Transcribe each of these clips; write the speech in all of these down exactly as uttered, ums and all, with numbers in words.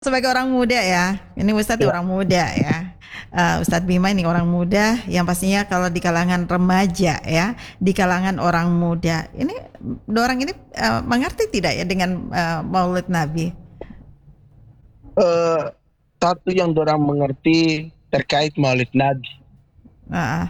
Sebagai orang muda ya, ini Ustadz Ya. orang muda ya. Uh, Ustadz Bima ini orang muda yang pastinya kalau di kalangan remaja ya, di kalangan orang muda. Ini dua orang ini uh, mengerti tidak ya dengan uh, Maulid Nabi? Eh, Satu yang orang mengerti terkait Maulid Nabi. Uh,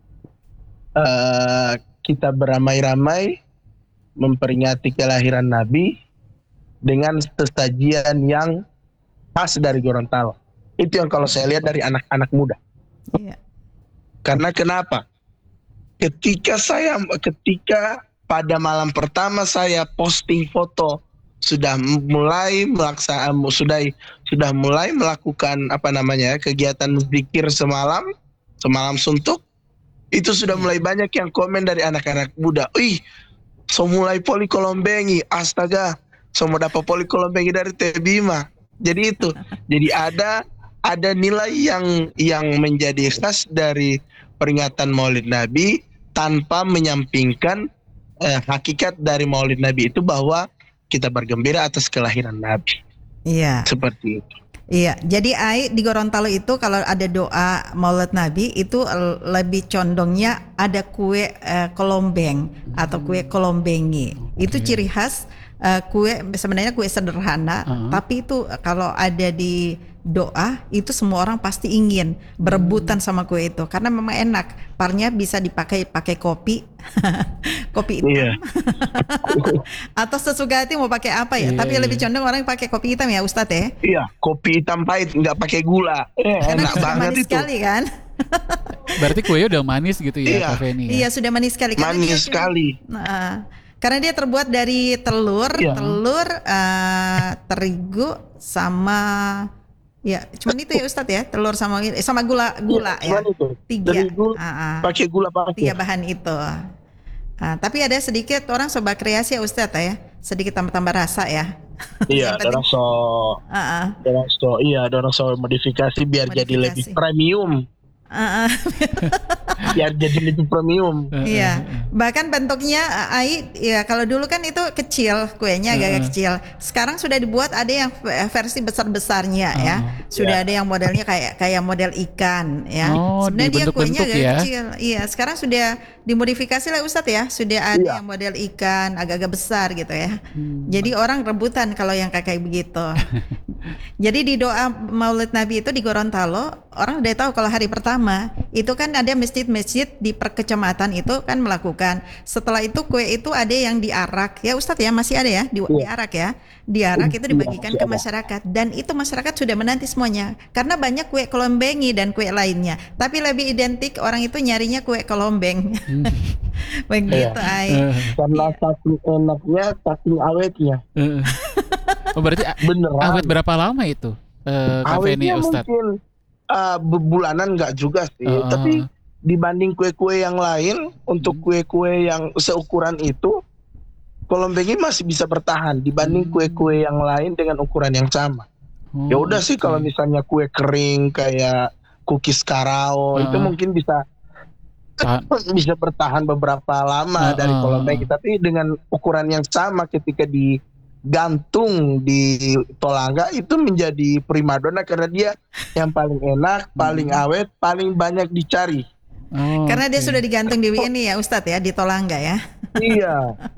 Eh, kita beramai-ramai memperingati kelahiran Nabi dengan sesajian yang khas dari Gorontalo. Itu yang kalau saya lihat dari anak-anak muda. iya. Karena kenapa? Ketika saya ketika pada malam pertama saya posting foto sudah mulai melaksanakan sudah sudah mulai melakukan apa namanya kegiatan zikir semalam semalam suntuk, itu sudah mulai banyak yang komen dari anak-anak muda. Ih, so mulai poli kolombengi, astaga, so mau dapat poli kolombengi dari Teh Bima. Jadi itu, jadi ada ada nilai yang yang menjadi khas dari peringatan Maulid Nabi tanpa menyampingkan eh, hakikat dari Maulid Nabi itu bahwa kita bergembira atas kelahiran Nabi. Iya. Seperti itu. Iya, jadi Ai di Gorontalo itu kalau ada doa Maulid Nabi itu lebih condongnya ada kue uh, kolombeng atau kue kolombengi. Okay. Itu ciri khas uh, kue sebenarnya kue sederhana, uh-huh. tapi itu kalau ada di doa itu semua orang pasti ingin berebutan sama kue itu karena memang enak. Parnya bisa dipakai pakai kopi, kopi hitam, Iya. atau sesuka hati mau pakai apa ya. Iya, Tapi iya. lebih condong orang pakai kopi hitam ya Ustadz ya. Iya, kopi hitam pahit nggak pakai gula. Eh, Karena enak sudah banget manis itu. sekali kan. Berarti kuenya udah manis gitu ya, Iya. Kak Feni ya? Iya sudah manis sekali. Karena dia Manis cuma- sekali. Nah, karena dia terbuat dari telur, Iya. telur, eh, terigu sama ya cuman itu ya Ustadz ya, telur sama eh, sama gula gula Iya, ya. cuman itu. Tiga. Terigu, Ah, ah. pakai gula pasir. Tiga bahan itu. Ah, tapi ada sedikit orang coba kreasi ya Ustadz ya, sedikit tambah-tambah rasa ya. Iya, Yang penting- dorong so, Ah, ah. dorong so, iya, dorong so modifikasi biar jadi lebih Modifikasi. premium, Ah, ah. biar jadi lebih premium. Eh, eh, Iya, eh. bahkan bentuknya Ai, ya kalau dulu kan itu kecil, kuenya agak Heeh. kecil. Sekarang sudah dibuat ada yang versi besar-besarnya ya. Oh. Sudah Ya. ada yang modelnya kayak kayak model ikan ya. Oh, Sebenarnya dia kuenya dibentuk-bentuk agak ya. kecil. Iya, sekarang sudah dimodifikasi lah Ustadz ya. Sudah ada Iya. yang model ikan agak-agak besar gitu ya. Hmm. Jadi orang rebutan kalau yang kayak begitu. Jadi di doa Maulid Nabi itu di Gorontalo, orang udah tahu kalau hari pertama itu kan ada masjid-masjid di per kecamatan itu kan melakukan. Setelah itu kue itu ada yang diarak ya Ustadz ya, masih ada ya di, Iya. diarak ya. Diarak itu Iya, dibagikan masih ke ada. masyarakat dan itu masyarakat sudah menanti semuanya karena banyak kue kolombengi dan kue lainnya. Tapi lebih identik orang itu nyarinya kue kolombeng. Begitu Iya. Ai. Eh, Karena saking enaknya, saking awetnya. eh. Oh, berarti a- Beneran. awet berapa lama itu, eh, Kak Feni Awetnya Ustadz? mungkin uh, bebulanan nggak juga sih, Oh, oh. tapi dibanding kue-kue yang lain, untuk Hmm. kue-kue yang seukuran itu, kolombengi masih bisa bertahan dibanding Hmm. kue-kue yang lain dengan ukuran yang sama. Ya Oh, udah sih oke. kalau misalnya kue kering kayak cookies karao itu Uh-uh. mungkin bisa Tahan. bisa bertahan beberapa lama Uh-uh. dari kolombengi, tapi dengan ukuran yang sama ketika digantung di tolangga itu menjadi primadona karena dia yang paling enak, paling Hmm. awet, paling banyak dicari. Oh, Karena dia oke. sudah digantung di ini ya Ustadz ya, di Tolangga ya. Iya,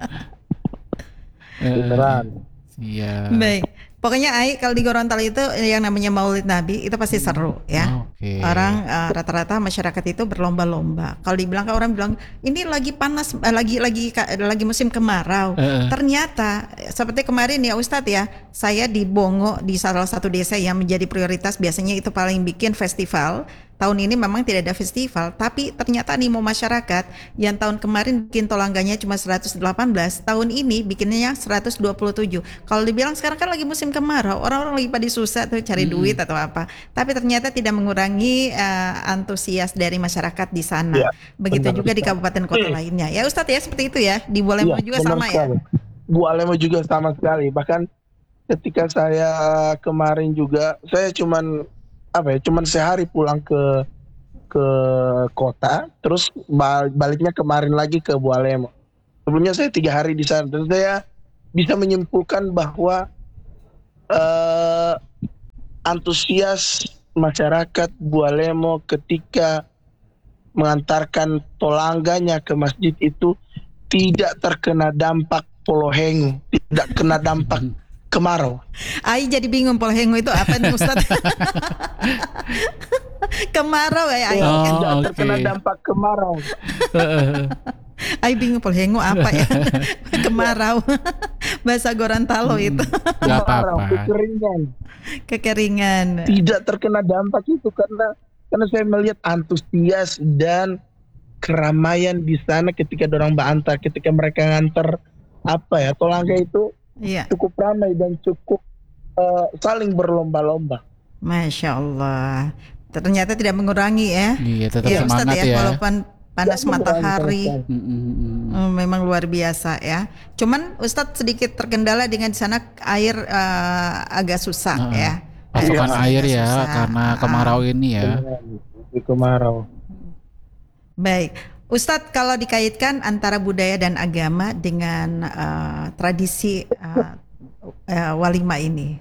Eh, beneran. Iya. Baik. Pokoknya Ai kalau di Gorontalo itu yang namanya Maulid Nabi itu pasti seru ya. Oke. Orang eh, rata-rata masyarakat itu berlomba-lomba. Kalau dibilang kan orang bilang ini lagi panas, eh, lagi lagi ka- lagi musim kemarau. Eh, eh. Ternyata eh, seperti kemarin ya Ustadz ya, saya di Bongo di salah satu desa yang menjadi prioritas biasanya itu paling bikin festival. Tahun ini memang tidak ada festival, tapi ternyata animo masyarakat yang tahun kemarin bikin tolangganya cuma seratus delapan belas, tahun ini bikinnya seratus dua puluh tujuh. Kalau dibilang sekarang kan lagi musim kemarau, orang-orang lagi pada susah tuh cari Hmm. duit atau apa. Tapi ternyata tidak mengurangi eh, antusias dari masyarakat di sana. Iya, Begitu benar juga di sekali. kabupaten kota Hmm. lainnya. Ya Ustadz ya seperti itu ya. Di Bolemo Iya, juga benar sama ya. sekali. Bu Alemo juga sama sekali. Bahkan ketika saya kemarin juga, saya cuman apa ya, cuman sehari pulang ke ke kota, terus bal- baliknya kemarin lagi ke Bu Alemo. Sebelumnya saya tiga hari di sana, dan saya bisa menyimpulkan bahwa eh, antusias masyarakat Bualemo ketika mengantarkan tolangganya ke masjid itu tidak terkena dampak polohengu, tidak kena dampak kemarau. Ai jadi bingung polohengu itu apa nih Ustadz? Kemarau ya Ai. Oh, Tidak oke. terkena dampak kemarau. Ai bingung polohengu apa ya? Kemarau. Bahasa Gorontalo itu. Gak Kemarau, apa-apa. kekeringan. Kekeringan. Tidak terkena dampak itu karena karena saya melihat antusias dan keramaian di sana ketika dorang bantar, ketika mereka nganter apa ya tolangga itu Iya. cukup ramai dan cukup uh, saling berlomba-lomba. Masya Allah. Ternyata tidak mengurangi ya. Iya, tetap Ya semangat Ustadz ya, ya. walaupun panas Tidak mengurangi matahari. sama sekali. Mm, mm, mm. Oh, memang luar biasa ya. Cuman Ustadz sedikit terkendala dengan di sana air eh, agak susah Heeh. ya. Pasokan Iya. air agak ya susah. karena Ah, kemarau ini ya. Di kemarau. Baik, Ustadz kalau dikaitkan antara budaya dan agama dengan eh, tradisi eh, eh, walimah ini.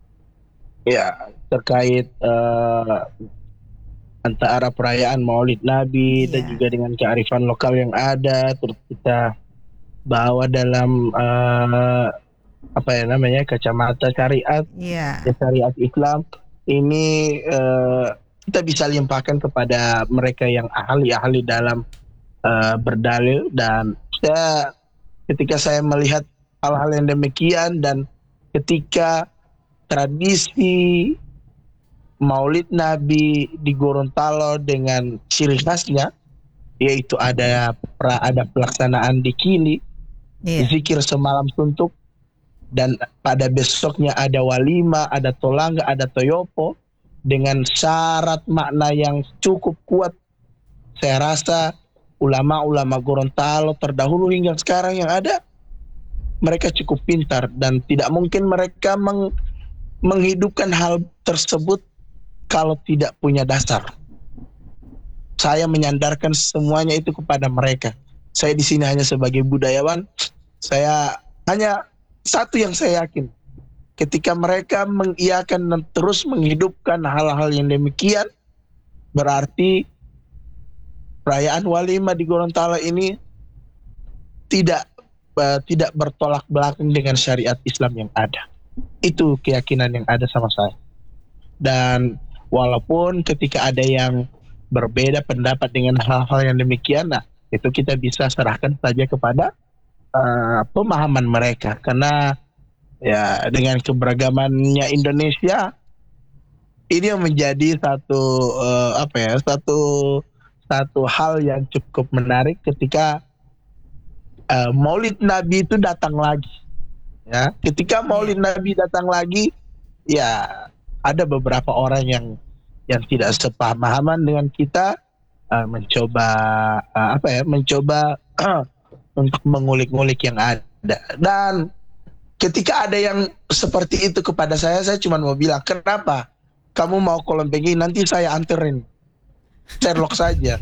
Ya, terkait uh, antara perayaan Maulid Nabi dan Iya. juga dengan kearifan lokal yang ada, terus kita bawa dalam uh, apa ya namanya kacamata syariat, Iya. ya, syariat Islam ini uh, kita bisa limpahkan kepada mereka yang ahli-ahli dalam uh, berdalil. Dan saya ketika saya melihat hal-hal yang demikian dan ketika tradisi Maulid Nabi di Gorontalo dengan ciri khasnya, yaitu ada pra, ada pelaksanaan di Kili, Iya. zikir semalam suntuk, dan pada besoknya ada walima, ada tolangga, ada toyopo dengan syarat makna yang cukup kuat. Saya rasa ulama-ulama Gorontalo terdahulu hingga sekarang yang ada, mereka cukup pintar dan tidak mungkin mereka meng, menghidupkan hal tersebut kalau tidak punya dasar. Saya menyandarkan semuanya itu kepada mereka. Saya di sini hanya sebagai budayawan. Saya hanya satu yang saya yakin, ketika mereka mengiyakan dan terus menghidupkan hal-hal yang demikian, berarti perayaan walimah di Gorontalo ini tidak uh, tidak bertolak belakang dengan syariat Islam yang ada. Itu keyakinan yang ada sama saya. Dan walaupun ketika ada yang berbeda pendapat dengan hal-hal yang demikian, nah itu kita bisa serahkan saja kepada uh, pemahaman mereka. Karena ya dengan keberagamannya Indonesia, ini yang menjadi satu uh, apa ya satu satu hal yang cukup menarik ketika uh, Maulid Nabi itu datang lagi. Ya, ketika Maulid Nabi datang lagi, ya ada beberapa orang yang yang tidak sepemahaman dengan kita uh, mencoba uh, apa ya, mencoba uh, untuk mengulik-ngulik yang ada. Dan ketika ada yang seperti itu kepada saya, saya cuma mau bilang, kenapa kamu mau Kolombengi, nanti saya anterin, Sherlock saja.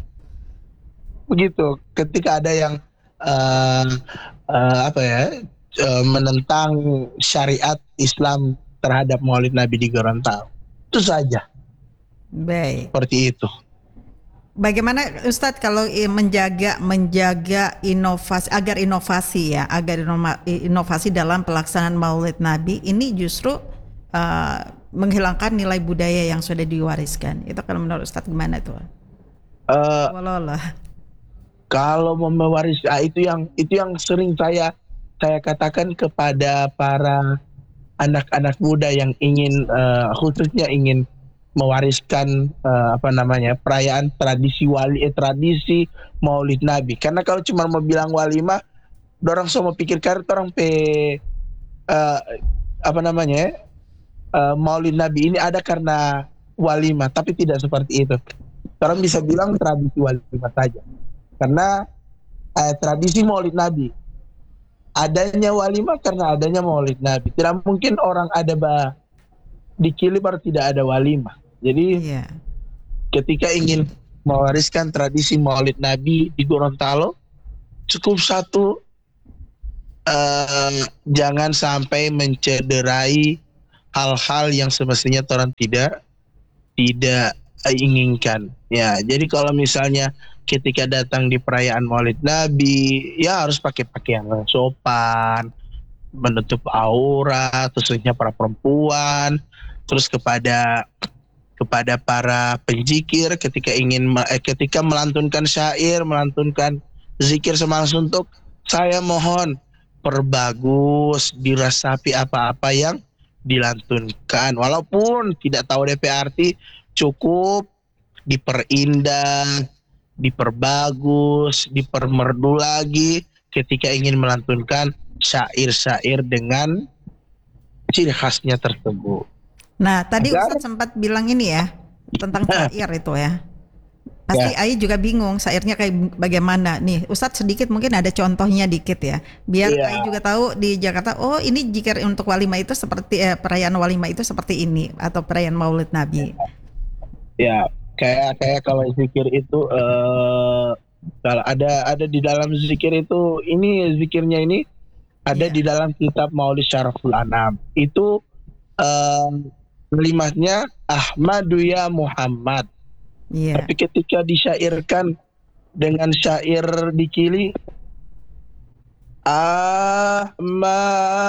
Begitu. Ketika ada yang uh, uh, apa ya uh, menentang syariat Islam terhadap Maulid Nabi di Gorontalo, itu saja. Baik. Seperti itu. Bagaimana Ustadz kalau i- menjaga menjaga inovasi agar inovasi ya agar inoma- inovasi dalam pelaksanaan Maulid Nabi ini justru uh, menghilangkan nilai budaya yang sudah diwariskan. Itu kalau menurut Ustadz gimana tuh? Uh, Walolah. kalau mau mewaris, ah, itu yang itu yang sering saya saya katakan kepada para anak-anak muda yang ingin uh, khususnya ingin mewariskan uh, apa namanya perayaan tradisi wali eh, tradisi Maulid Nabi. Karena kalau cuma mau bilang walimah, dorang semua pikir karena orang pe uh, apa namanya uh, Maulid Nabi ini ada karena walimah, tapi tidak seperti itu. Orang bisa bilang tradisi walimah saja. Karena uh, tradisi Maulid Nabi, adanya walimah karena adanya Maulid Nabi. Tidak mungkin orang ada bah di Kili baru tidak ada walimah. Jadi Iya. ketika ingin mewariskan tradisi Maulid Nabi di Gorontalo, cukup satu, uh, jangan sampai mencederai hal-hal yang semestinya orang tidak tidak inginkan. Ya, jadi kalau misalnya ketika datang di perayaan Maulid Nabi, ya harus pakai pakaian yang sopan, menutup aurat, khususnya para perempuan. Terus kepada kepada para penjikir ketika ingin eh, ketika melantunkan syair, melantunkan zikir semangat suntuk, saya mohon perbagus, dirasapi apa-apa yang dilantunkan. Walaupun tidak tahu D P arti, cukup diperindah, diperbagus, dipermerdu lagi ketika ingin melantunkan syair-syair dengan ciri khasnya tersebut. Nah, tadi Agar- Ustadz sempat bilang ini ya tentang syair itu ya. Pasti Ya. Ai juga bingung syairnya kayak bagaimana. Nih, Ustadz sedikit mungkin ada contohnya dikit ya. Biar Iya. Ai juga tahu di Jakarta, oh ini jika untuk walimah itu seperti eh, perayaan walimah itu seperti ini atau perayaan Maulid Nabi. Ya, kayak kayak kalau zikir itu eh kalau ada ada di dalam zikir itu, ini zikirnya ini ada Iya. di dalam kitab Maulid Syaraful Anam. Itu eh kalimatnya Ahmadu ya Muhammad. Iya. Tapi ketika disyairkan dengan syair dikili,